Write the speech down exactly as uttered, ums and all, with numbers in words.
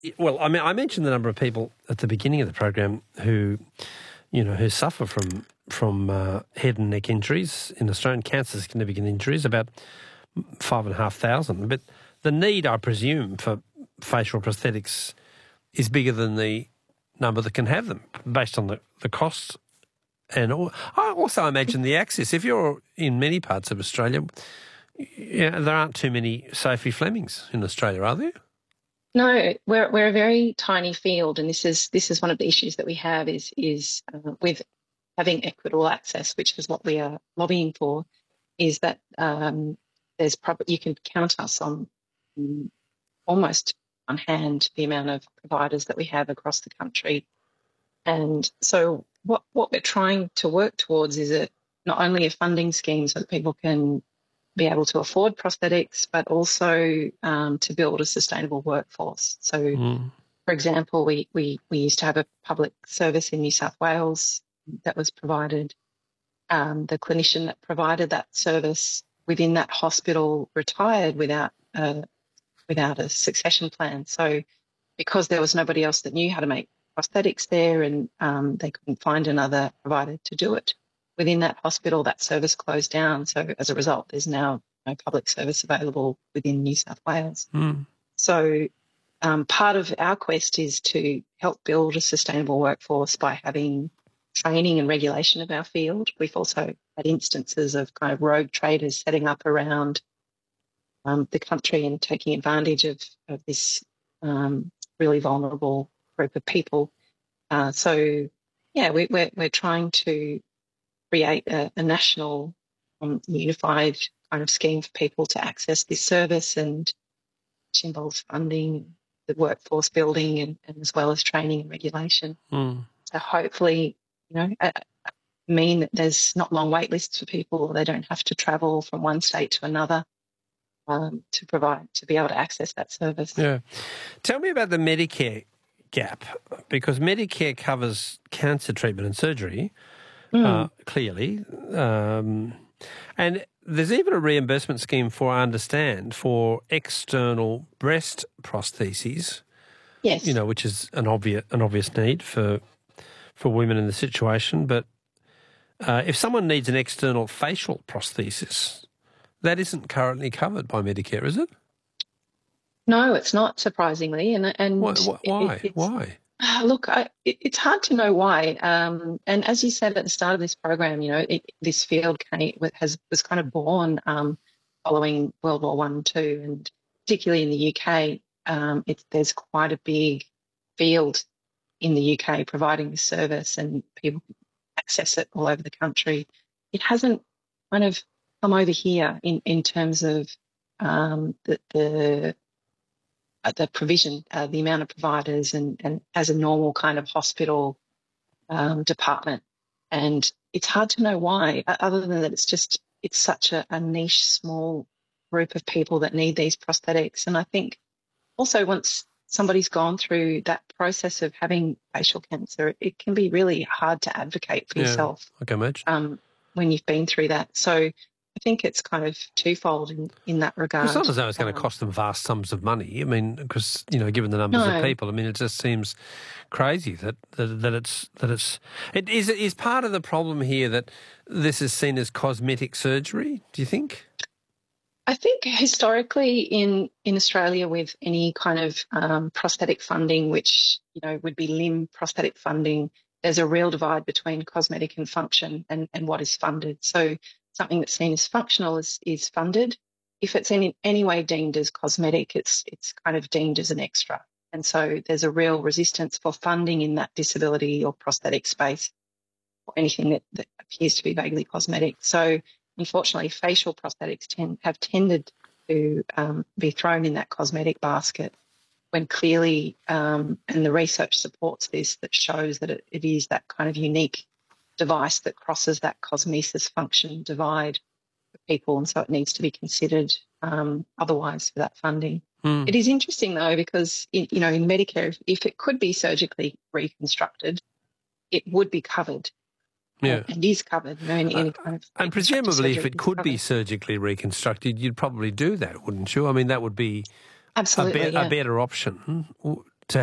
well, I mean, I mentioned the number of people at the beginning of the program who, you know, who suffer from from uh, head and neck injuries in Australian cancer significant injuries, about five and a half thousand. But the need, I presume, for facial prosthetics is bigger than the number that can have them, based on the, the costs. And all, I also imagine the access. If you're in many parts of Australia, yeah, there aren't too many Sophie Flemings in Australia, are there? No, we're we're a very tiny field, and this is this is one of the issues that we have is is uh, with having equitable access, which is what we are lobbying for. Is that um, there's prob- you can count us on um, almost on hand the amount of providers that we have across the country, and so what what we're trying to work towards is a not only a funding scheme so that people can be able to afford prosthetics, but also um, to build a sustainable workforce. So, mm. for example, we, we, we used to have a public service in New South Wales that was provided. Um, the clinician that provided that service within that hospital retired without a, without a succession plan. So because there was nobody else that knew how to make prosthetics there and um, they couldn't find another provider to do it, within that hospital, that service closed down. So as a result, there's now no public service available within New South Wales. Mm. So um, part of our quest is to help build a sustainable workforce by having training and regulation of our field. We've also had instances of kind of rogue traders setting up around um, the country and taking advantage of, of this um, really vulnerable group of people. Uh, so, yeah, we, we're, we're trying to create a, a national um, unified kind of scheme for people to access this service, and which involves funding, the workforce building, and, and as well as training and regulation. Mm. So hopefully, you know, uh, mean that there's not long wait lists for people, or they don't have to travel from one state to another um, to provide, to be able to access that service. Yeah. Tell me about the Medicare gap, because Medicare covers cancer treatment and surgery, Mm. Uh, clearly. Um, and there's even a reimbursement scheme for, I understand, for external breast prostheses. Yes. You know, which is an obvious an obvious need for for women in the situation. But uh, if someone needs an external facial prosthesis, that isn't currently covered by Medicare, is it? No, it's not, surprisingly. And and why? Why? It, why? Look, I, it, it's hard to know why. Um, and as you said at the start of this program, you know, it, this field came, has was kind of born um, following World War One and Two, and particularly in the U K, um, it, there's quite a big field in the U K providing this service, and people access it all over the country. It hasn't kind of come over here in in terms of um, the, the the provision, uh, the amount of providers, and, and as a normal kind of hospital um, department. And it's hard to know why, other than that it's just, it's such a, a niche, small group of people that need these prosthetics. And I think also once somebody's gone through that process of having facial cancer, it can be really hard to advocate for yeah, yourself I can imagine. Um, when you've been through that. So I think it's kind of twofold in, in that regard. It's not as though it's going to cost them vast sums of money. I mean, because, you know, given the numbers no. of people, I mean, it just seems crazy that, that, that it's, that it's, it is, is part of the problem here that this is seen as cosmetic surgery, do you think? I think historically in, in Australia with any kind of um, prosthetic funding, which, you know, would be limb prosthetic funding, there's a real divide between cosmetic and function and, and what is funded. So something that's seen as functional is, is funded. If it's in any way deemed as cosmetic, it's it's kind of deemed as an extra. And so there's a real resistance for funding in that disability or prosthetic space, or anything that, that appears to be vaguely cosmetic. So unfortunately, facial prosthetics tend, have tended to um, be thrown in that cosmetic basket, when clearly, um, and the research supports this, that shows that it, it is that kind of unique device that crosses that cosmesis function divide for people, and so it needs to be considered um, otherwise for that funding. Mm. It is interesting though, because in, you know, in Medicare, if, if it could be surgically reconstructed, it would be covered. Yeah, uh, it is covered. You know, in any kind of and presumably, if it could be surgically reconstructed, you'd probably do that, wouldn't you? I mean, that would be absolutely a, be- yeah. a better option.